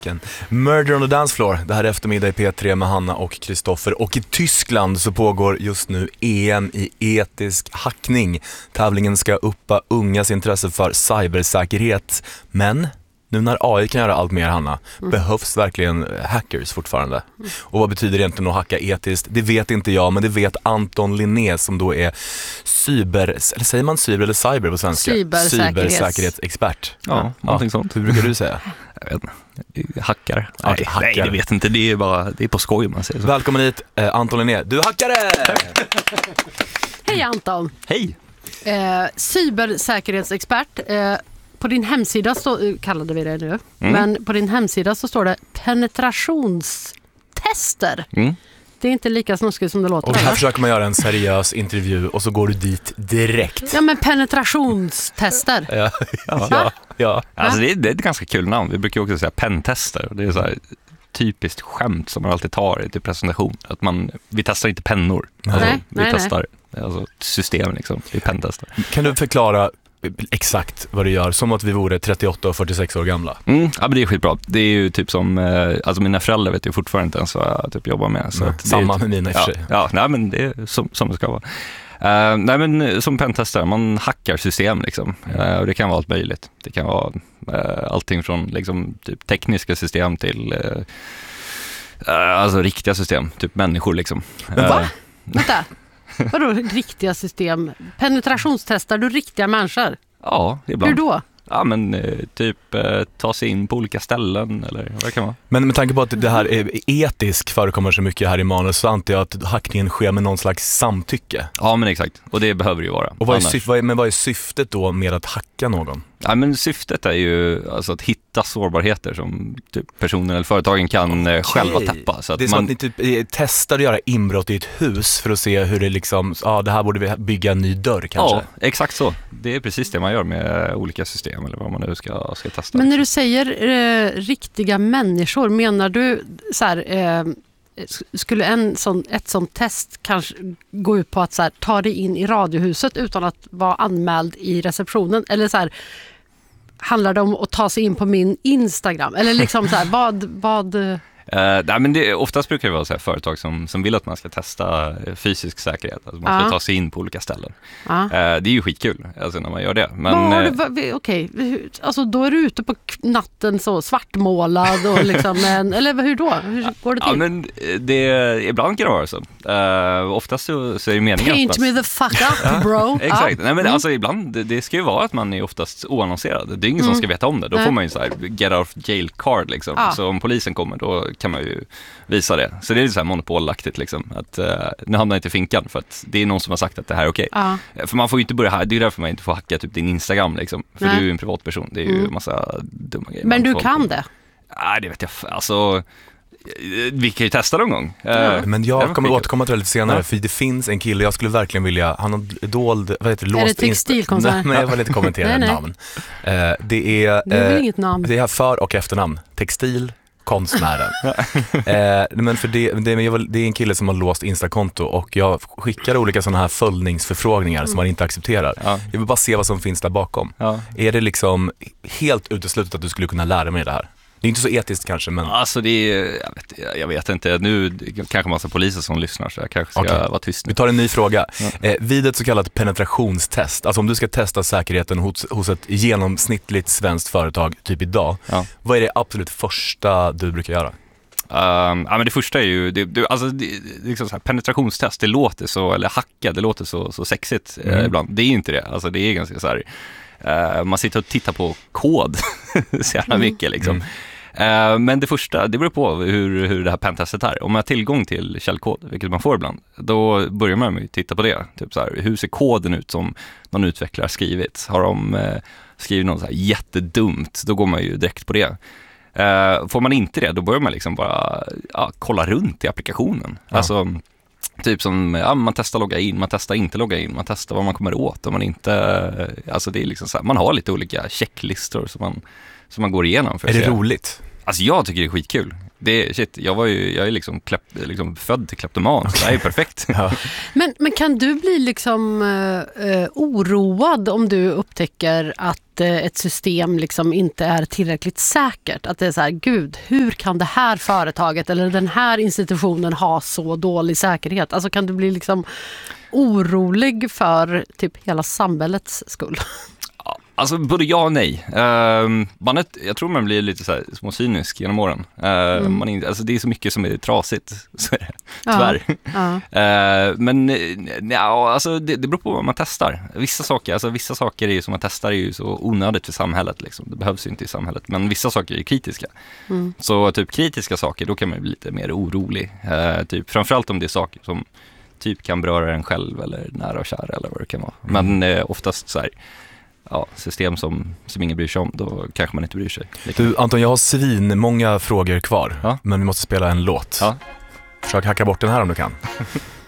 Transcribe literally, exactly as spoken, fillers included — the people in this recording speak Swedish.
Murder on the Dance Floor, det här är eftermiddag i P tre med Hanna och Kristoffer. Och i Tyskland så pågår just nu E M i etisk hackning. Tävlingen ska uppa ungas intresse för cybersäkerhet. Men nu när A I kan göra allt mer, Hanna, mm. behövs verkligen hackers fortfarande. Mm. Och vad betyder egentligen att hacka etiskt? Det vet inte jag, men det vet Anton Linné som då är cyber, eller säger man cyber eller cyber på svenska? Cybersäkerhets. Cybersäkerhetsexpert. Ja, ja, någonting sånt. Hur brukar du säga? Jag vet inte. Hackare. Nej, okay, hackare. Nej, det vet inte. Det är bara det är på skoj man säger så. Välkommen hit, eh, Anton Linné. Du hackare! Hej Anton. Hej. Eh, cybersäkerhetsexpert. Eh, på din hemsida stå, kallade vi det nu. Mm. Men på din hemsida så står det penetrationstester. Mm. Det är inte lika snuskigt som det låter. Och här eller? Försöker man göra en seriös intervju och så går du dit direkt. Ja, men penetrationstester. ja, ja, ja, ja. Alltså det är, det är ett ganska kul namn. Vi brukar också säga pentester. Det är så här typiskt skämt som man alltid tar till presentation. Att man, vi testar inte pennor. Alltså, nej, vi nej, testar alltså, system liksom. Vi pentestar. Kan du förklara exakt vad du gör, som att vi vore trettioåtta och fyrtiosex år gamla? Mm, ja, men det är skitbra. Det är ju typ som, eh, alltså mina föräldrar vet ju fortfarande inte ens vad jag typ jobbar med. Så nej, att samma är, med mina i och för sig. Ja, ja, nej men det är som, som det ska vara. Uh, nej men som pentester, man hackar system liksom. Uh, och det kan vara allt möjligt. Det kan vara uh, allting från liksom, typ tekniska system till uh, uh, alltså riktiga system, typ människor liksom. Men va? Uh, Vänta. Vadå riktiga system? Penetrationstestar du riktiga människor? Ja, ibland. Hur då? Ja, men eh, typ eh, ta sig in på olika ställen eller vad det kan vara. Men med tanke på att det här är etisk förekommer så mycket här i manus, så antar jag att hackningen sker med någon slags samtycke. Ja, men exakt. Och det behöver ju vara. Och vad är, syf- vad är, men vad är syftet då med att hacka någon? Ja, men syftet är ju alltså att hitta sårbarheter som typ personer eller företagen kan okay. själva täppa. Så att det är man... som att ni typ testar att göra inbrott i ett hus för att se hur det liksom, ja ah, det här borde vi bygga en ny dörr kanske. Ja, exakt så. Det är precis det man gör med olika system eller vad man nu ska, ska testa. Men när du säger eh, riktiga människor, menar du så här, eh, skulle en sån, ett sånt test kanske gå ut på att så här, ta dig in i radiohuset utan att vara anmäld i receptionen? Eller så här, handlar det om att ta sig in på min Instagram? Eller liksom så här, vad... vad Uh, nej, men det, oftast brukar det vara så här företag som, som vill att man ska testa fysisk säkerhet. Alltså man ska uh. ta sig in på olika ställen. Uh. Uh, det är ju skitkul alltså, när man gör det. Men, uh, Okej, okay. Alltså då är du ute på natten så svartmålad och liksom, men, eller hur då? Hur går det till? Ja, men det, ibland kan det vara så. Uh, oftast så, så är det meningen Paint att man... me the fuck up, bro. Exakt. Uh. Nej, men mm. alltså ibland, det, det ska ju vara att man är oftast oannonserad. Det är ingen mm. som ska veta om det. Då Nej. får man ju så här get out of jail card liksom. Uh. Så om polisen kommer, då kan man ju visa det. Så det är lite så här monopolaktigt liksom. Att uh, nu hamnar inte i finkan för att det är någon som har sagt att det här är okej. Okay. Uh. För man får ju inte börja här. Det är därför man inte får hacka typ din Instagram liksom. För Nej. du är ju en privatperson. Det är ju mm. massa dumma grejer. Men du kan det? Nej, det vet jag. Alltså... Vi kan ju testa någon gång. Ja. Men jag kommer återkomma till det lite senare, ja. För det finns en kille jag skulle verkligen vilja, han har dold, vad heter det, låst. Är det textilkonsert? Nej, men jag vill inte kommentera nej, nej. namn. Eh, det är, det är väl eh, inget namn. Det är för- och efternamn. Textil, konstnären. eh, men för det, det, det är en kille som har låst Instakonto och jag skickar olika sådana här följningsförfrågningar mm. som man inte accepterar. Ja. Jag vill bara se vad som finns där bakom. Ja. Är det liksom helt uteslutet att du skulle kunna lära mig det här? Det är inte så etiskt kanske, men... Alltså det är, jag vet, jag vet inte, nu kanske massa poliser som lyssnar så jag kanske ska okay. vara tyst nu. Vi tar en ny fråga. Ja. Eh, vid ett så kallat penetrationstest, alltså om du ska testa säkerheten hos, hos ett genomsnittligt svenskt företag typ idag, ja. Vad är det absolut första du brukar göra? Um, ja, men det första är ju det, det, alltså, det, liksom så här, penetrationstest, det låter så, eller hacka, det låter så, så sexigt mm. eh, ibland. Det är inte det, alltså det är ganska så här, uh, man sitter och tittar på kod så jävla mycket liksom. Mm. Uh, men det första, det beror på hur, hur det här pentestet är. Om man har tillgång till källkod, vilket man får ibland, då börjar man med att titta på det. Typ så här, hur ser koden ut som någon utvecklare har skrivit? Har de uh, skrivit något så här jättedumt, då går man ju direkt på det. Uh, får man inte det, då börjar man liksom bara ja, kolla runt i applikationen. Ja. Alltså typ som, ja, man testar logga in, man testar inte logga in, man testar vad man kommer åt om man inte, alltså det är liksom så här, man har lite olika checklistor som man, som man går igenom. För är det se. roligt? Alltså jag tycker det är skitkul. Det, shit, jag var ju, jag är liksom, klepp, liksom född till kleptoman, okay. Så det är ju perfekt. Ja. Men, men kan du bli liksom eh, oroad om du upptäcker att eh, ett system liksom inte är tillräckligt säkert? Att det är så här, gud, hur kan det här företaget eller den här institutionen ha så dålig säkerhet? Alltså kan du bli liksom orolig för typ hela samhällets skull? Alltså både ja och nej. Uh, man är, jag tror man blir lite så här småcynisk genom åren. Uh, mm. man är, alltså det är så mycket som är trasigt, så är det, tyvärr. Ja. Ja. Uh, men ja, alltså det, det beror på vad man testar. Vissa saker, alltså vissa saker är ju, som man testar är ju så onödigt för samhället. Liksom. Det behövs ju inte i samhället. Men vissa saker är ju kritiska. Mm. Så typ kritiska saker, då kan man bli lite mer orolig. Uh, typ, framförallt om det är saker som typ kan beröra en själv eller nära och kära eller vad det kan vara. Mm. Men uh, oftast så här, ja, system som, som ingen bryr sig om, då kanske man inte bryr sig. Du Anton, jag har svin många frågor kvar, ja? Men vi måste spela en låt. Ja. Försök hacka bort den här om du kan.